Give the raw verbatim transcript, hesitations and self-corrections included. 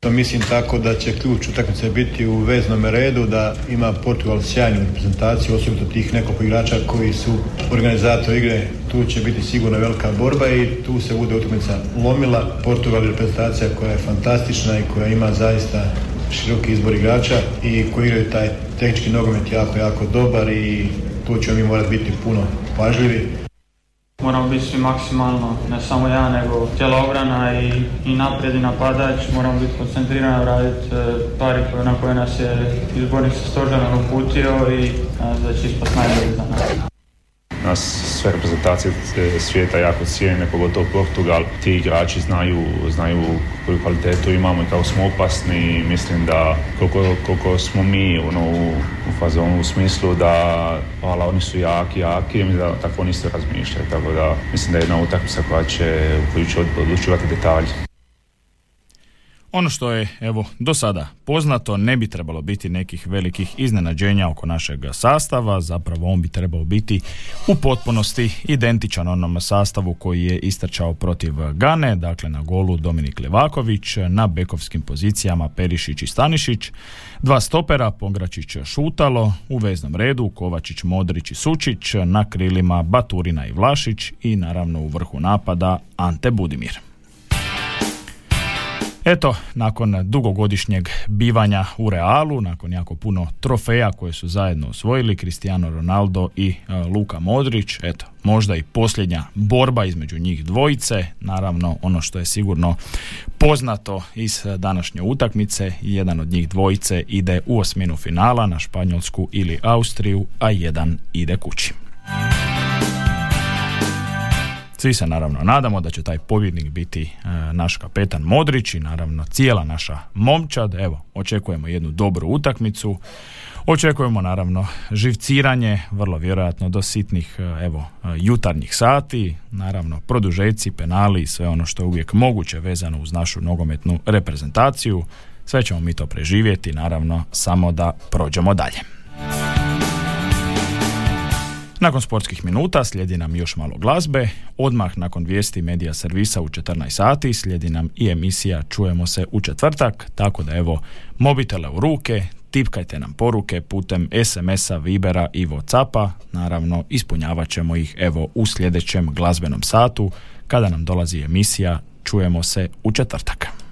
Mislim tako da će ključ utakmice biti u veznom redu, da ima Portugal sjajnu reprezentaciju, osobito tih nekoliko igrača koji su organizatori igre. Tu će biti sigurno velika borba i tu se bude utakmica lomila. Portugal je reprezentacija koja je fantastična i koja ima zaista široki izbor igrača i koji igraju taj tehnički nogomet jako, jako dobar i tu ćemo mi morati biti puno pažljivi. Moramo biti svi maksimalno, ne samo ja, nego cijela obrana i, i naprijed i napadač. Moramo biti koncentrirani, raditi pari na koje nas je izbornik sa Stožarom uputio i da će ispast najbolji za nas. Nas sve reprezentacije svijeta jako cijene, pogotovo Portugal. Ti igrači znaju, znaju koju kvalitetu imamo i kako smo opasni. Mislim da koliko, koliko smo mi ono, u, u fazonu u smislu da hvala, oni su jaki, jaki, da tako oni se razmišljaju. Tako da mislim da je jedna utakmica koja će, u koju će odlučivati detalji. Ono što je, evo, do sada poznato, ne bi trebalo biti nekih velikih iznenađenja oko našeg sastava, zapravo on bi trebao biti u potpunosti identičan onom sastavu koji je istrčao protiv Gane, dakle na golu Dominik Levaković, na bekovskim pozicijama Perišić i Stanišić, dva stopera, Pongračić Šutalo, u veznom redu Kovačić, Modrić i Sučić, na krilima Baturina i Vlašić i naravno u vrhu napada Ante Budimir. Eto, nakon dugogodišnjeg bivanja u Realu, nakon jako puno trofeja koje su zajedno osvojili, Cristiano Ronaldo i uh, Luka Modrić, eto, možda i posljednja borba između njih dvojice, naravno ono što je sigurno poznato iz današnje utakmice, jedan od njih dvojice ide u osminu finala na Španjolsku ili Austriju, a jedan ide kući. Svi se naravno nadamo da će taj pobjednik biti e, naš kapetan Modrić i naravno cijela naša momčad. Evo, očekujemo jednu dobru utakmicu, očekujemo naravno živciranje, vrlo vjerojatno do sitnih evo, jutarnjih sati, naravno produžeci, penali i sve ono što je uvijek moguće vezano uz našu nogometnu reprezentaciju. Sve ćemo mi to preživjeti, naravno samo da prođemo dalje. Nakon sportskih minuta slijedi nam još malo glazbe, odmah nakon vijesti medija servisa u četrnaest sati slijedi nam i emisija Čujemo se u četvrtak, tako da evo mobitele u ruke, tipkajte nam poruke putem es em esa, Vibera i Whatsappa, naravno ispunjavat ćemo ih evo u sljedećem glazbenom satu kada nam dolazi emisija Čujemo se u četvrtak.